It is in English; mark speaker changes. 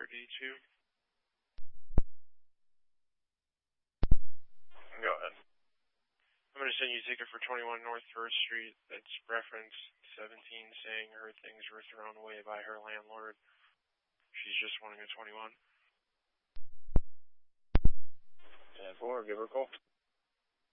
Speaker 1: D2. Go ahead. I'm going to send you a ticket for 21 North 1st Street. That's reference 17 saying her things were thrown away by her landlord. She's just wanting a 21. 10-4, give her a call.